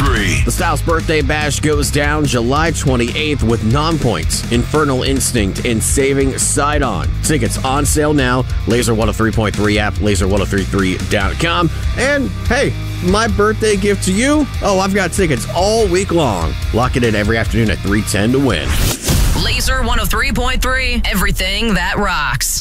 103. The Styles Birthday Bash goes down July 28th with Non-Points, Infernal Instinct, and Saving Sidon. Tickets on sale now. Laser 103.3 app, laser1033.com. And hey, my birthday gift to you? Oh, I've got tickets all week long. Lock it in every afternoon at 3:10 to win. Laser 103.3, everything that rocks.